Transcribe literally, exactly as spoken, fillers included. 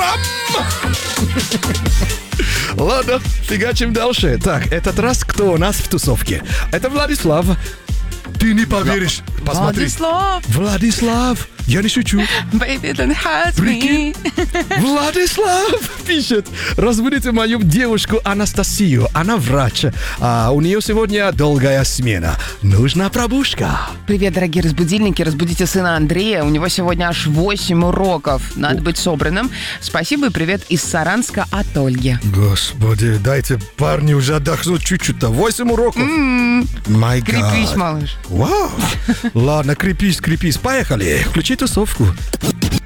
Бам! Ладно, фигачим дальше. Так, этот раз кто у нас в тусовке? Это Владислав. Ты не поверишь. Посмотри. Владислав, Владислав. Я не шучу. baby, don't hurt Прикинь. me. Владислав пишет. Разбудите мою девушку Анастасию. Она врач. А у нее сегодня долгая смена. Нужна пробужка. Привет, дорогие разбудильники. Разбудите сына Андрея. У него сегодня аж восемь уроков. Надо быть собранным. Спасибо и привет из Саранска от Ольги. Господи, дайте парню уже отдохнуть чуть-чуть-то. Восемь уроков. Май гад. Крепись, малыш. Вау. Ладно, крепись, крепись. Поехали. Включи тусовку.